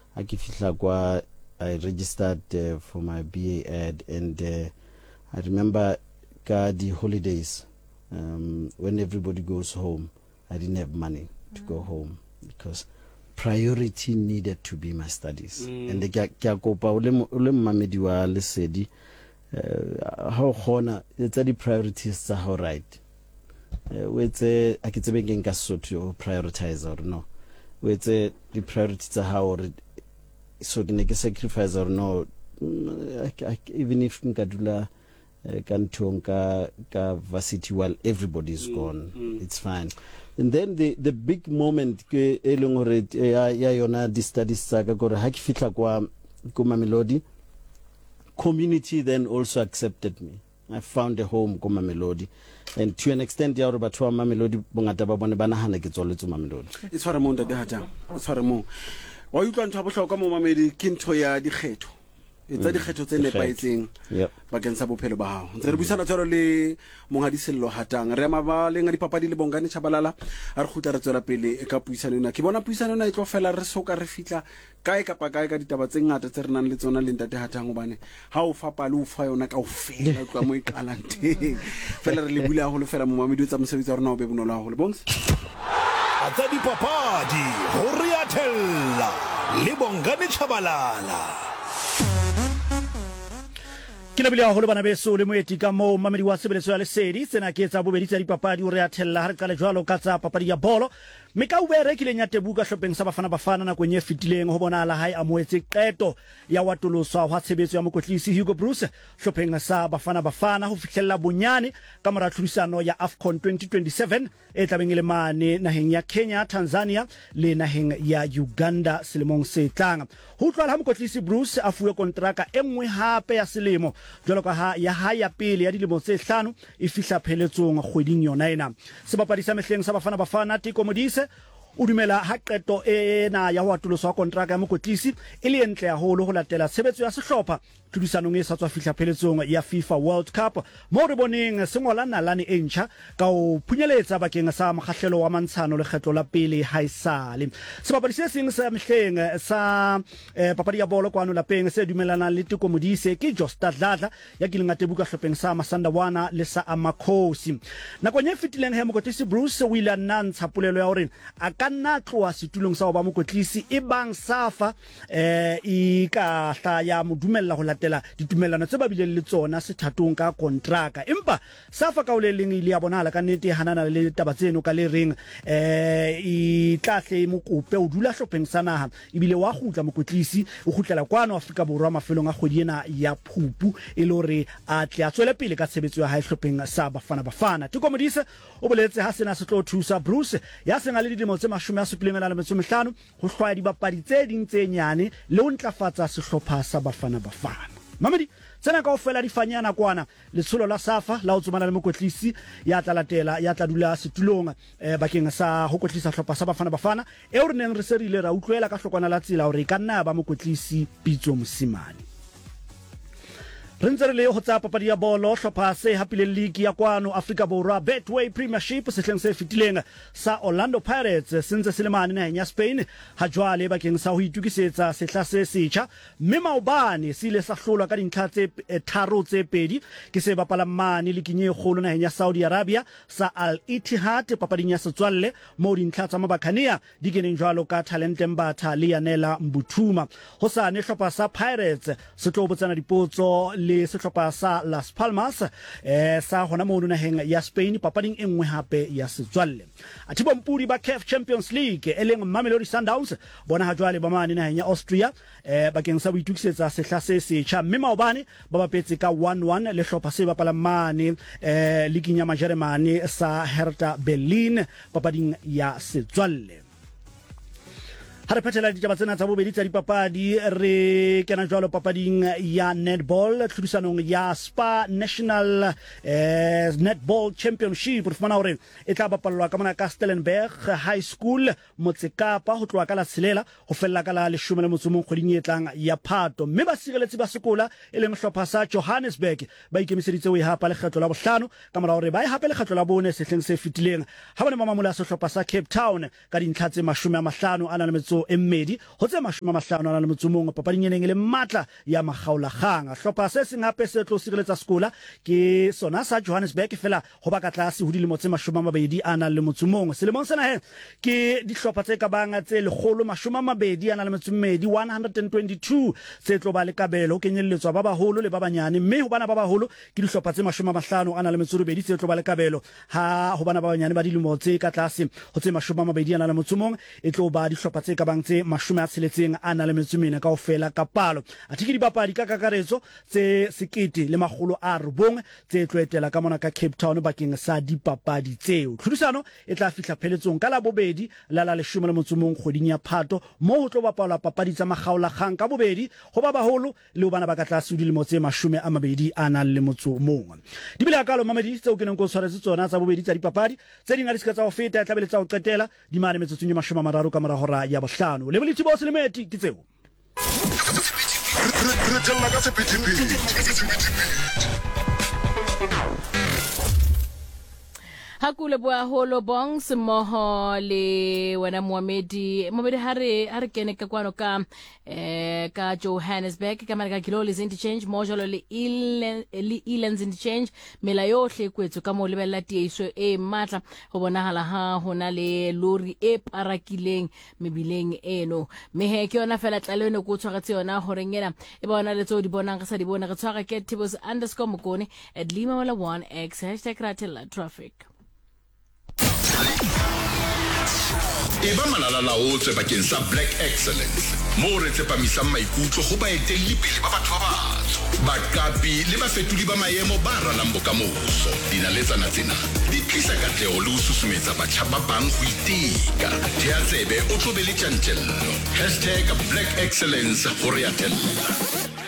ha ke fihla kwa I registered for my BA Ed, and I remember the holidays, when everybody goes home, I didn't have money to go home because priority needed to be my studies. And the kopa ule mamedi wa lesedi how khona etsa di priorities tsa how right wetse a ke tsebe ngeng ka Sotho prioritize or no wetse di priorities tsa how so ke ne ke sacrifice or no, even if nka dula kantong ka varsity while everybody is gone, it's fine. And then the big moment ke eleng hore ya yona di studies tsa ka gore ha ke fitla kwa Mamelodi, community then also accepted me. I found a home ko Mamelodi, and to an extent ya hore batho ba Mamelodi bongata ba bone ba nahana ke tsweletse Mamelodi. It's for a month that it's for a month. Wa utlwa ntho a bohlokwa mo Mamedi ke ntho ya dikgetho. Etsa dikgetho tse nepaetseng bakeng sa bophelo ba hao. Ntse re buisana tsoro le Monghadi Sello Hatang re ma le nga dipapadi le Bongani Chabalala a re khutla re tswela pele ka puisano ena. Ke bona puisano ena e tlo fela re soka re fitla kae kapa kae ka ditaba tse ngata tse re nang le tsona le Ntate Hatang hobane ha o fa palo o fa yona ka o fela tloa mo iqalang teng. Fela re le bula ho le fela mo Mamedi o tsa mosebetsi wa rona o be bonolo haholo bongs. Atsa dipapadi ho riathella le Bongani Chabalala. Ke lebile haholo bana beso le moeti ka mo Mamedi wa Sebeletso ya Lesedi tsena ke etsa bobedi tsa dipapadi o re athella ha re qala jwalo ka tsa papadi ya bolo mme ka ubere ke lenya Tebuka hlopheng sa Bafana na kwenye fitileng ho bona la hae amoetse qeto ya watoloswa wa tshebetso ya mokotlisi Hugo Bruce hlopheng sa Bafana ho fihlella bonyane ka mora tlhodisano ya AFCON 2027 e tlabeng le mane naheng ya Kenya, Tanzania le naheng ya Uganda selemong se tlang. Ho tlwala ha mokotlisi Bruce a fuwe kontraka e nngwe hape ya selemo jwalo ka ha ya pele ya dilemo tse 5 e fihla pheletsong kgweding yona ena. Sebapadi sa mehleng sa Bafana Tiko Modise o dumela ha qeto ena ya ho atoloswa kontraka ya mokotlisi e le entle haholo ho latela tshebetso ya sehlopha tlhodisanong e sa tswa fihla pheletsong ya FIFA World Cup mo re boneng sengola nalane e ntjha ka o phunyeletsa bakeng sa mokgahlelo wa mantshano le kgetlo la pele haisale. Sebapadi se seng sa mehleng sa papadi ya bolo kwano lapeng se dumelana le Tiko Modise ke Josta Dladla ya kileng a Tebuka hlopheng sa Masandawana le sa Amakhosi. Nakong e fetileng he mokotlisi Bruce o ile a ntsha polelo ya hore a ka nna tloa setulong sa ho ba mokotlisi e bang SAFA e ka hla ya modumella ho latela ditumellano tse ba bileng le tsona sethatong ka kontraka, empa SAFA ka o le leng ile ya bonahala ka nnete hanana le taba tseno ka le reng e tlahle mokope o dula hlopheng sa naha ebile wa gutla mokotlisi o gutlela kwano Afrika Borwa mafelong a kgwedi ena ya Phupu e le hore a tle a tswele pele ka tshebetso ya hae hlopheng sa Bafana. Tiko Modise o boletse ha sena se tlo thusa Bruce ya senga le dilemo tse 75 ho hlwaya dibapadi tse ding tse nyane le ho ntlafatsa sehlopha sa Bafana. Mamedi tsena kaofela di fanyana kwana letsholo la SAFA la ho tsomana le mokotlisi ya tla latela ya tla dula setulong bakeng sa ho kotlisa hlopha sa Bafana e re neng re serile ra utlwela ka hlokwana la tsela hore ka nna ba mokotlisi Pitso Mosimane. Re ntse re le ho tsa papadi ya bolo hlopha se hapile league ya kwano Afrika Borwa Betway Premiership sehleng se fitileng sa Orlando Pirates sentse selemane naheng ya Spain ha jwale bakeng sa ho itukisetsa sehla se setjha mme maobane se ile sa hlolwa ka dintlha tse 3 tse 2 ke se bapala mane le kinye kgolo naheng ya Saudi Arabia sa Al Ittihad papading ya setswalle mo dintlha tsa Mabakania di keneng jwalo ka Talente Mbatha le Yanela Mbuthuma. Ho sa ne hlopha sa Pirates se tlo botsana dipotso le sehlopha sa Las Palmas sa hona mono naheng ya Spain papading e nngwe hape ya setswalle. Athibo mpudi ba CAF Champions League eleng Mamelodi Sundowns bona ha jwale ba mane naheng ya Austria bakeng sa boitukisetsa sehla se setjha mme maobane ba bapetse ka 1-1 le hlopha se bapala mane ligeng ya Majeremane sa Hertha Berlin papading ya setswalle. Ha re phethela ditaba tsena tsa bobedi tsa dipapadi re kena jwalo papading ya netball tlhodisanong ya Spa National Netball Championship re fumana hore e tla bapallwa ka mona ka Stellenberg High School Motsekapa ho tloha ka la tshelela ho fella ka la 10 kgweding e tlang ya Phato mme ba sireletsi ba sekola e leng hlopha sa Johannesburg ba ikemiseditse ho ihapa le kgetlo la bohlano ka mora hore ba ihape le kgetlo la bone sehleng se fitileng ha bana mamola sehlopha sa Cape Town ka dintlha tse 50 ana le metso metso e mmedi ho tse 50 papading eneng le matla ya magaolagang hlopha se seng hape se tlo sireletsa skola ke sona sa Johannesburg fela ho ba ka tlase ho dilemo tse 20 ana le motsumong selemong sena he ke dihlopha tse ka banga tse 120 ana le motsumedi 122 se tlo ba le kabelo ho kenyelletswa ba baholo le ba banyane mme ho bana ba baholo ke dihlopha tse 50 ana le metsubedi tse tlo ba le kabelo ha ho bana ba banyane ba dilemo tse ka tlase ho tse 20 ana le motsumong e tlo ba dihlopha tse ka bang tse 60 ana le metsumene kaofela ka palo athe ke dipapadi ka kakaretso tse 1900 tse tlo etela ka mona ka Cape Town bakeng sa dipapadi tseo tlhodisano e tla fihla pheletsong ka la bobedi la 10 kgweding ya Phato mo ho tlo bapalwa papadi tsa magaolagang ka bobedi ho ba baholo le ho bana ba ka tlase dilemo tse 20 ana le motsumong di bile akalo mamedi tseo ke neng go tshwaretse tsona tsa bobedi tsa dipapadi tse ding a di ska tsa ho feta tla beletsa ho qetela di mane metsotsong ya 30 ka mora hora ya bohlano le boliti bo se le meti ke tseo Hakule bua holo bong semoho le wena Mohamedi hare kene ka kwano ka Johannesburg ka mara ka Kiloli interchange mojolo le Elands interchange mela yohle kwetso ka mo lebella tieso e matla ho bonahala ha hona le lori e parakileng mebileng eno mehe ke yona fela tlaleno go tshwaretse yona hore ngena e bona le tso di bonang sa di bona re tshwara ke @tibos_mokone @limawala1x #ratella_traffic Eba malala-laotswe bakeng sa Black Excellence. Mo re tsepamisang maikutlo go baeteledipele ba batho ba batsho. Baqapi le bafetodi ba maemo ba ralang bokamoso. Dinaletsana tsena di tlisa katleho le ho susumetsa batjha ba bang go iteka. Thea tsebe o tlo be le tjantjello. #Black Excellence ho re atella.